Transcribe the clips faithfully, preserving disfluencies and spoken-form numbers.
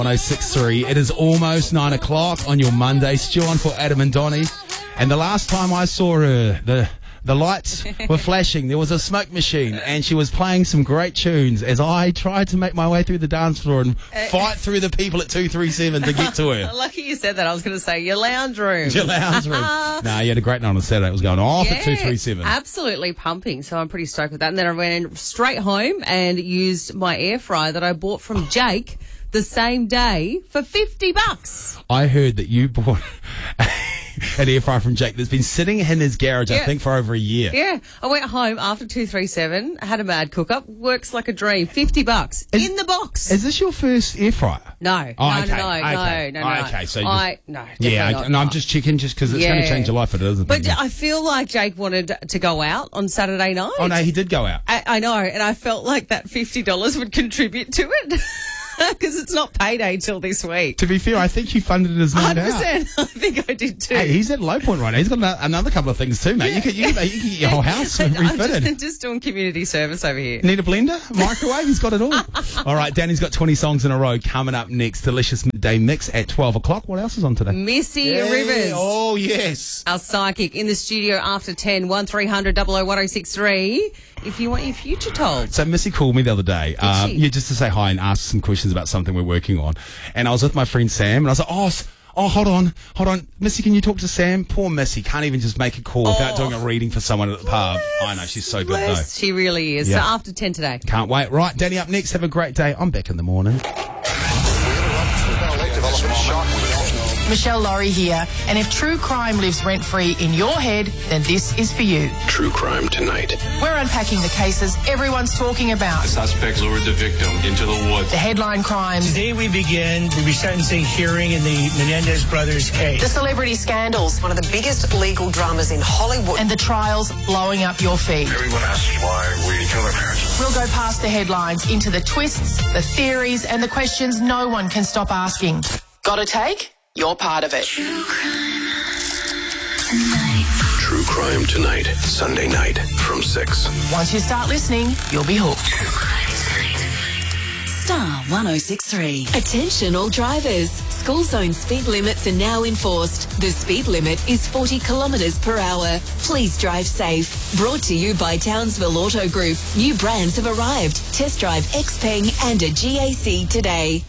one oh six three. It is almost nine o'clock on your Monday. Still on for Adam and Donnie. And the last time I saw her, the the lights were flashing. There was a smoke machine, and she was playing some great tunes as I tried to make my way through the dance floor and fight through the people at two three seven to get to her. Lucky you said that. I was going to say your lounge room. Your lounge room. No, you had a great night on Saturday. It was going off yeah, at two three seven. Absolutely pumping. So I'm pretty stoked with that. And then I went straight home and used my air fryer that I bought from Jake the same day for fifty bucks. I heard that you bought an air fryer from Jake that's been sitting in his garage, yeah. I think, for over a year. Yeah. I went home after two three seven, had a mad cook-up, works like a dream. fifty bucks is, in the box. Is this your first air fryer? No. Oh, no, okay. no, okay. no, no, no. Okay, so you I, just, no, definitely yeah, not. and I'm just checking just because it's yeah. going to change your life, but it doesn't. But I feel like Jake wanted to go out on Saturday night. Oh, no, he did go out. I, I know, and I felt like that fifty dollars would contribute to it. Because it's not payday till this week. To be fair, I think you funded his night out. one hundred percent. I think I did too. Hey, he's at low point right now. He's got another, another couple of things too, mate. Yeah. You could you, you, you can get your whole house refitted. I'm just, just doing community service over here. Need a blender? Microwave? He's got it all. All right, Danny's got twenty songs in a row coming up next. Delicious Midday Mix at twelve o'clock. What else is on today? Missy yeah. Rivers. Oh, yes. Our psychic in the studio after ten, one three hundred double oh one oh six three. If you want your future told. So Missy called me the other day, um, she? yeah, just to say hi and ask some questions about something we're working on. And I was with my friend Sam, and I was like, oh, oh, hold on, hold on. Missy, can you talk to Sam? Poor Missy can't even just make a call oh. without doing a reading for someone at the pub. Bless, I know, she's so good, bless. though. She really is. Yeah. So after ten today. Can't wait. Right, Danny up next. Have a great day. I'm back in the morning. Michelle Laurie here, and if true crime lives rent-free in your head, then this is for you. True Crime Tonight. We're unpacking the cases everyone's talking about. The suspect lured the victim into the woods. The headline crimes. Today we begin the resentencing hearing in the Menendez brothers case. The celebrity scandals. One of the biggest legal dramas in Hollywood. And the trials blowing up your feed. Everyone asks why we kill our parents. We'll go past the headlines into the twists, the theories, and the questions no one can stop asking. Got a take? You're part of it. True Crime Tonight, Sunday night from six. Once you start listening, you'll be hooked. Star one oh six three. Attention all drivers. School zone speed limits are now enforced. The speed limit is forty kilometres per hour. Please drive safe. Brought to you by Townsville Auto Group. New brands have arrived. Test drive Xpeng and a G A C today.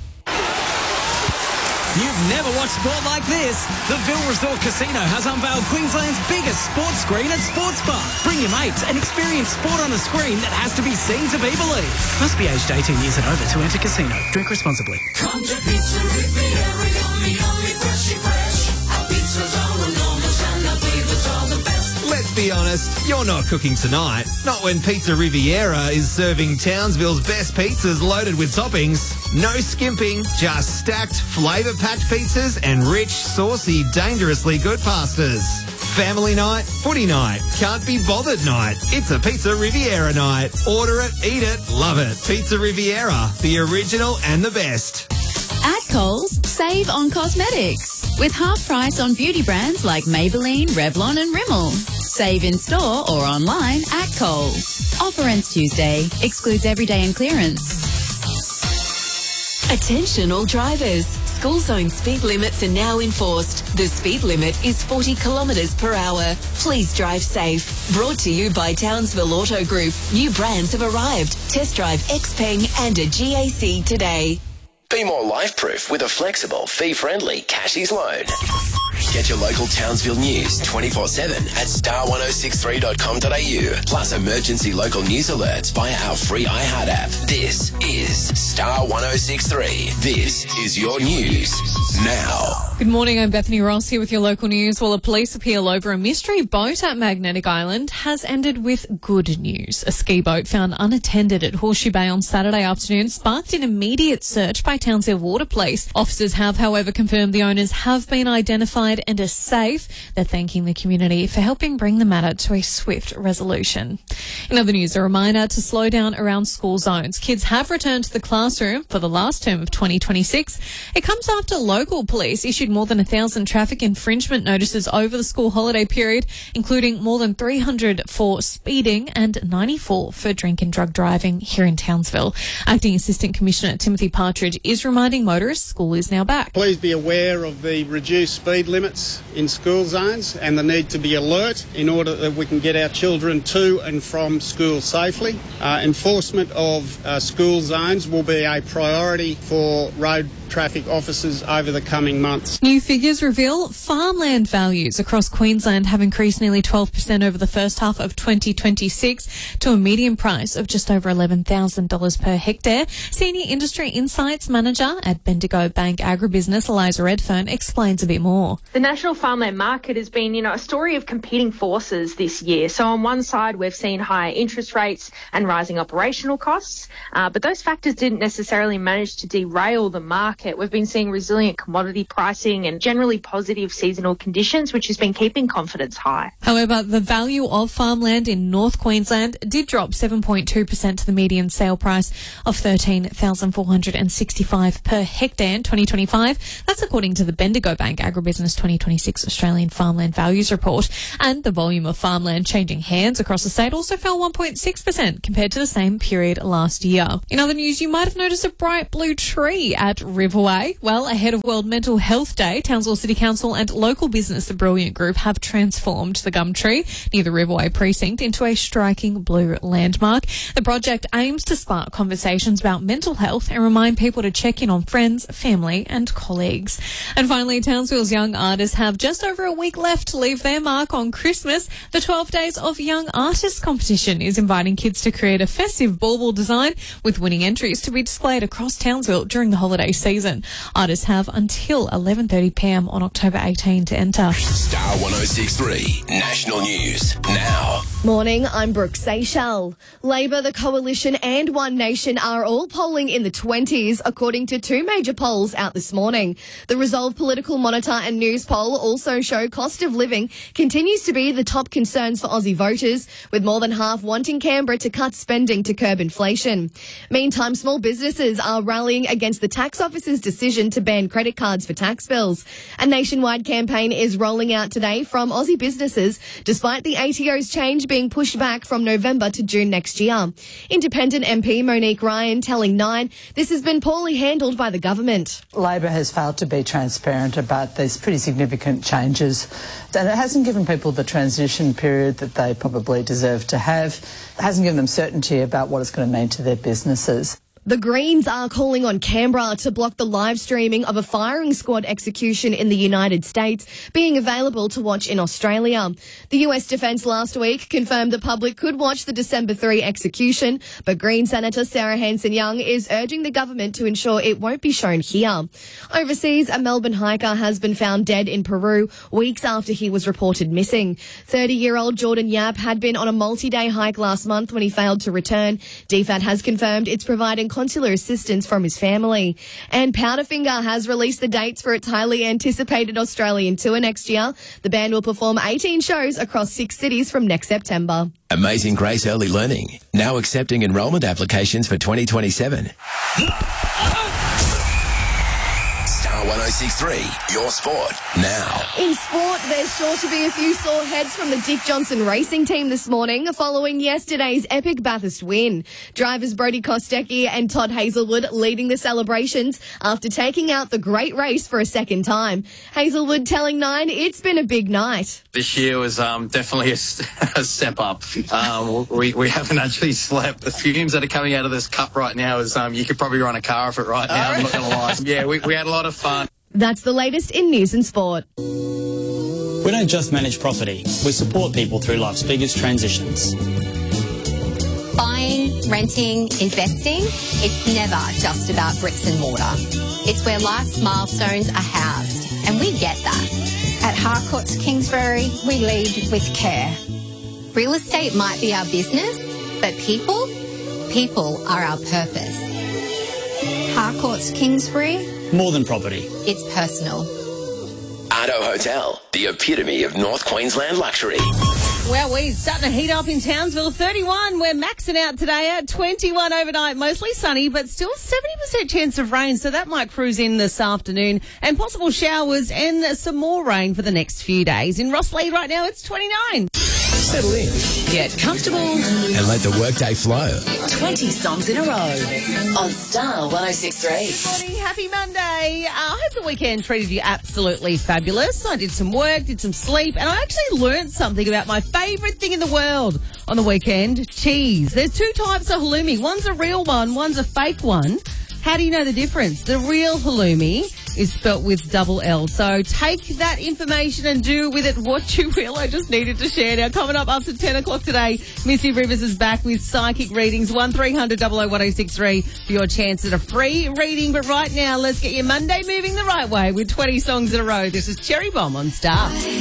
You've never watched sport like this. The Ville Resort Casino has unveiled Queensland's biggest sports screen at Sports Bar. Bring your mates and experience sport on a screen that has to be seen to be believed. Must be aged eighteen years and over to enter casino. Drink responsibly. Come to Pizza Riviera, yummy, yummy, freshy fresh. Our pizzas are enormous and the flavors are the best. Let's be honest, you're not cooking tonight. Not when Pizza Riviera is serving Townsville's best pizzas loaded with toppings. No skimping, just stacked, flavour-packed pizzas and rich, saucy, dangerously good pastas. Family night, footy night, can't be bothered night. It's a Pizza Riviera night. Order it, eat it, love it. Pizza Riviera, the original and the best. At Coles, save on cosmetics. With half price on beauty brands like Maybelline, Revlon and Rimmel. Save in store or online at Coles. Offer ends Tuesday. Excludes everyday and clearance. Attention all drivers. School zone speed limits are now enforced. The speed limit is forty kilometres per hour. Please drive safe. Brought to you by Townsville Auto Group. New brands have arrived. Test drive Xpeng and a G A C today. Be more life-proof with a flexible, fee-friendly Cashies loan. Get your local Townsville news twenty-four seven at star one oh six three dot com dot a u. Plus emergency local news alerts via our free iHeart app. This is Star one oh six three. This is your news now. Good morning, I'm Bethany Ross here with your local news. Well, a police appeal over a mystery boat at Magnetic Island has ended with good news. A ski boat found unattended at Horseshoe Bay on Saturday afternoon sparked an immediate search by Townsville Water Police. Officers have, however, confirmed the owners have been identified notified and are safe. They're thanking the community for helping bring the matter to a swift resolution. In other news, a reminder to slow down around school zones. Kids have returned to the classroom for the last term of twenty twenty-six. It comes after local police issued more than a thousand traffic infringement notices over the school holiday period, including more than three hundred for speeding and ninety-four for drink and drug driving here in Townsville. Acting Assistant Commissioner Timothy Partridge is reminding motorists school is now back. Please be aware of the reduced speed limits in school zones and the need to be alert in order that we can get our children to and from school safely. Uh, enforcement of uh, school zones will be a priority for road traffic officers over the coming months. New figures reveal farmland values across Queensland have increased nearly twelve percent over the first half of twenty twenty-six to a median price of just over eleven thousand dollars per hectare. Senior Industry Insights Manager at Bendigo Bank Agribusiness, Eliza Redfern, explains a bit more. The national farmland market has been, you know, a story of competing forces this year. So on one side, we've seen higher interest rates and rising operational costs, uh, but those factors didn't necessarily manage to derail the market. We've been seeing resilient commodity pricing and generally positive seasonal conditions, which has been keeping confidence high. However, the value of farmland in North Queensland did drop seven point two percent to the median sale price of thirteen thousand four hundred sixty-five per hectare in twenty twenty-five. That's according to the Bendigo Bank Agribusiness twenty twenty-six Australian Farmland Values Report. And the volume of farmland changing hands across the state also fell one point six percent compared to the same period last year. In other news, you might have noticed a bright blue tree at Riverway. Well, ahead of World Mental Health Day, Townsville City Council and local business The Brilliant Group have transformed the gum tree near the Riverway precinct into a striking blue landmark. The project aims to spark conversations about mental health and remind people to check in on friends, family and colleagues. And finally, Townsville's young artists have just over a week left to leave their mark on Christmas. The twelve Days of Young Artists competition is inviting kids to create a festive bauble design with winning entries to be displayed across Townsville during the holiday season. Artists have until eleven thirty p m on October eighteenth to enter. Star one oh six three National News now. Morning, I'm Brooke Seychelles. Labor, the Coalition and One Nation are all polling in the twenties, according to two major polls out this morning. The Resolve Political Monitor and News poll also show cost of living continues to be the top concerns for Aussie voters, with more than half wanting Canberra to cut spending to curb inflation. Meantime, small businesses are rallying against the tax office's decision to ban credit cards for tax bills. A nationwide campaign is rolling out today from Aussie businesses, despite the A T O's change being pushed back from November to June next year. Independent M P Monique Ryan telling Nine this has been poorly handled by the government. Labor has failed to be transparent about these pretty significant changes, and it hasn't given people the transition period that they probably deserve to have. It hasn't given them certainty about what it's going to mean to their businesses. The Greens are calling on Canberra to block the live streaming of a firing squad execution in the United States being available to watch in Australia. The U S Defence last week confirmed the public could watch the December third execution, but Green Senator Sarah Hanson-Young is urging the government to ensure it won't be shown here. Overseas, a Melbourne hiker has been found dead in Peru weeks after he was reported missing. thirty-year-old Jordan Yap had been on a multi-day hike last month when he failed to return. D FAT has confirmed it's providing consular assistance from his family. And Powderfinger has released the dates for its highly anticipated Australian tour next year. The band will perform eighteen shows across six cities from next September. Amazing Grace Early Learning, now accepting enrolment applications for twenty twenty-seven. Star one oh six three, your sport, now. In sport, there's sure to be a few sore heads from the Dick Johnson racing team this morning following yesterday's epic Bathurst win. Drivers Brodie Kostecki and Todd Hazelwood leading the celebrations after taking out the great race for a second time. Hazelwood telling Nine it's been a big night. This year was um, definitely a, a step up. Um, we, we haven't actually slept. The fumes that are coming out of this cup right now is um, you could probably run a car off it right now. I'm not going to lie. Yeah, we, we had a lot of fun. That's the latest in news and sport. We don't just manage property. We support people through life's biggest transitions. Buying, renting, investing, it's never just about bricks and mortar. It's where life's milestones are housed, and we get that. At Harcourts Kingsbury, we lead with care. Real estate might be our business, but people, people are our purpose. Harcourts Kingsbury, more than property. It's personal. Ardo Hotel, the epitome of North Queensland luxury. Well, we're starting to heat up in Townsville. thirty-one, we're maxing out today at twenty-one overnight. Mostly sunny, but still seventy percent chance of rain, so that might cruise in this afternoon. And possible showers and some more rain for the next few days. In Rosslea right now, it's twenty-nine. Settle in. Get comfortable. And let the workday flow. twenty songs in a row on Star one oh six point three. Morning, happy Monday. Uh, I hope the weekend treated you absolutely fabulous. I did some work, did some sleep, and I actually learned something about my favourite thing in the world on the weekend, cheese. There's two types of halloumi. One's a real one, one's a fake one. How do you know the difference? The real halloumi is spelt with double L. So take that information and do with it what you will. I just needed to share. Now, coming up after ten o'clock today, Missy Rivers is back with psychic readings. one three hundred, double oh one oh six three for your chance at a free reading. But right now, let's get your Monday moving the right way with twenty songs in a row. This is Cherry Bomb on Star.